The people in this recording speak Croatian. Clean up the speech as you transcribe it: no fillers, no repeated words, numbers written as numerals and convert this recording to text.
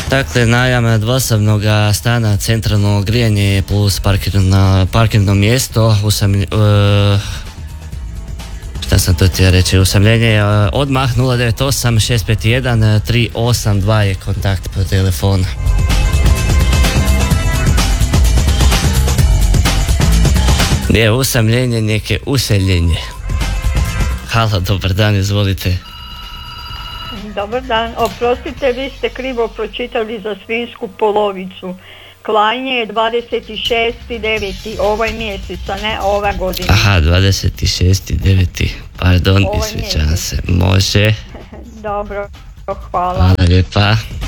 Dakle, najam dvosobnog stana, centralno grijanje plus parkirno mjesto, šta sam to htio reći, usamljenje odmah 098 651 382 je kontakt po telefonu. Nije usamljenje, neke useljenje. Halo, dobar dan, izvolite. Dobar dan, oprostite, vi ste krivo pročitali za svinjsku polovicu. Klanje je 26.9. ovaj mjesec, a ne ova godina. Aha, 26.9. Pardon, ispričavam se. Može. Dobro, hvala. Hvala lijepa.